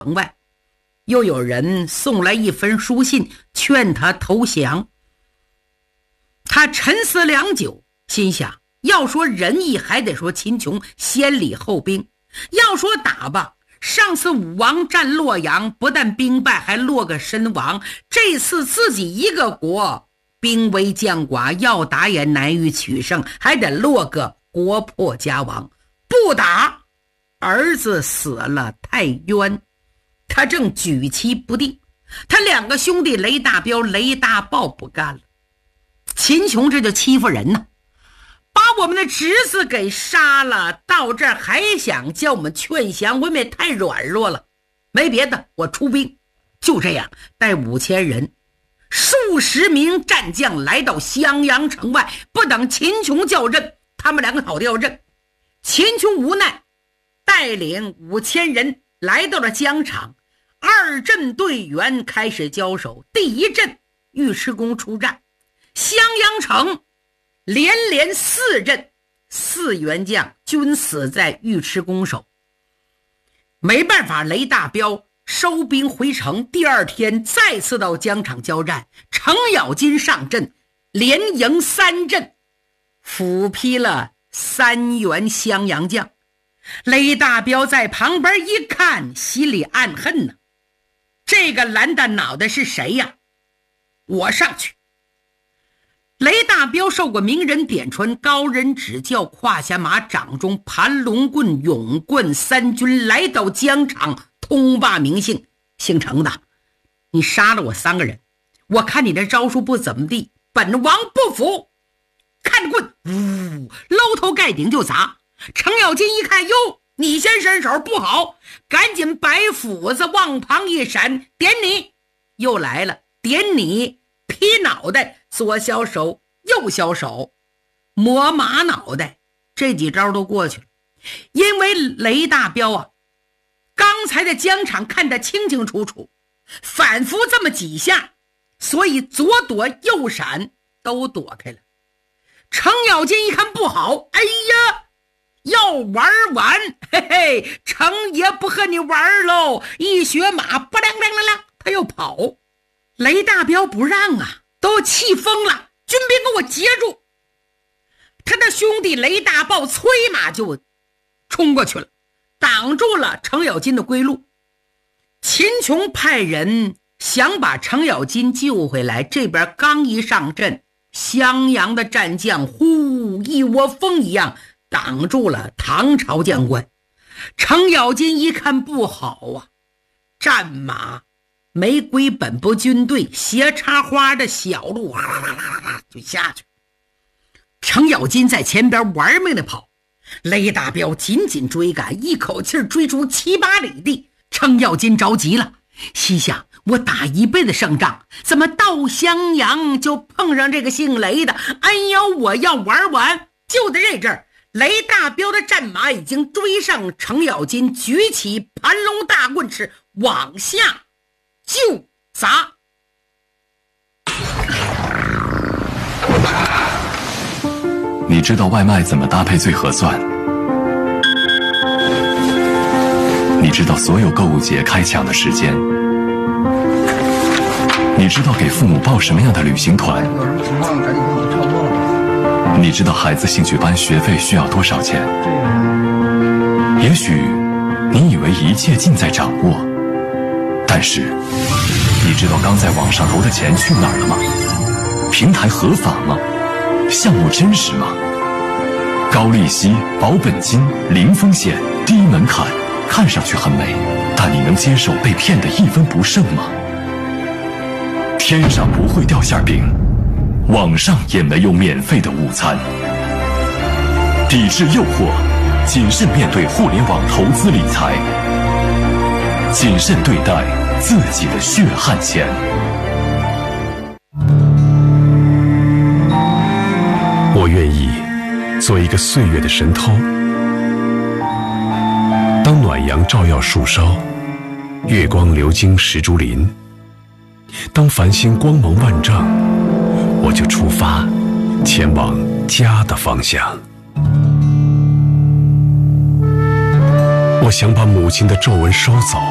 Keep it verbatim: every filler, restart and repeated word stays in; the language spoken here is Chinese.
城外，又有人送来一封书信，劝他投降。他沉思良久，心想，要说仁义，还得说秦琼先礼后兵；要说打吧，上次武王战洛阳，不但兵败，还落个身亡。这次自己一个国，兵危将寡，要打也难于取胜，还得落个国破家亡。不打，儿子死了太冤。他正举棋不定，他两个兄弟雷大彪、雷大豹不干了。秦琼这就欺负人呢，把我们的侄子给杀了，到这儿还想叫我们劝降，我们也太软弱了。没别的，我出兵。就这样，带五千人，数十名战将来到襄阳城外，不等秦琼叫阵，他们两个跑掉阵。秦琼无奈，带领五千人来到了疆场，二阵队员开始交手。第一阵，尉迟恭出战，襄阳城连连四阵，四员将均死在尉迟恭手。没办法，雷大彪收兵回城，第二天再次到疆场交战。程咬金上阵，连赢三阵，斧劈了三员襄阳将。雷大彪在旁边一看，心里暗恨呢，这个蓝大脑袋是谁呀？我上去。雷大彪受过名人点传，高人指教，胯下马，掌中盘龙棍、勇棍三军，来到疆场，通报名姓，姓程的，你杀了我三个人，我看你这招数不怎么地，本王不服。看着棍，呜，搂头盖顶就砸。程咬金一看，哟，你先伸手不好，赶紧摆斧子往旁一闪，点你，又来了，点你，劈脑袋，左小手右小手，磨马脑袋，这几招都过去了。因为雷大彪啊，刚才的疆场看得清清楚楚，反复这么几下，所以左躲右闪都躲开了。程咬金一看不好，哎呀，要玩完，嘿嘿，程爷不和你玩喽！一学马，不亮亮亮亮，他又跑。雷大彪不让啊，都气疯了，军兵给我截住！他的兄弟雷大豹催马就冲过去了，挡住了程咬金的归路。秦琼派人想把程咬金救回来，这边刚一上阵，襄阳的战将呼一窝蜂一样挡住了唐朝将官。程咬金一看不好啊，战马没归本部军队，斜插花的小路哗啦啦啦就下去。程咬金在前边玩命的跑，雷大彪紧紧追赶，一口气追出七八里地。程咬金着急了，心想，我打一辈子胜仗，怎么到襄阳就碰上这个姓雷的？哎呦，我要玩完！就在这阵儿，雷大彪的战马已经追上程咬金，举起盘龙大棍是往下就砸。 你知道外卖怎么搭配最合算？你知道所有购物节开抢的时间？你知道给父母报什么样的旅行团？你知道孩子兴趣班学费需要多少钱？也许你以为一切尽在掌握，但是你知道刚在网上投的钱去哪儿了吗？平台合法吗？项目真实吗？高利息、保本金、零风险、低门槛，看上去很美，但你能接受被骗得一分不剩吗？天上不会掉馅饼，网上也没有免费的午餐。抵制诱惑，谨慎面对互联网投资理财，谨慎对待自己的血汗钱。 我愿意做一个岁月的神偷，当暖阳照耀树梢，月光流经石竹林，当繁星光芒万丈，我就出发前往家的方向。我想把母亲的皱纹收走，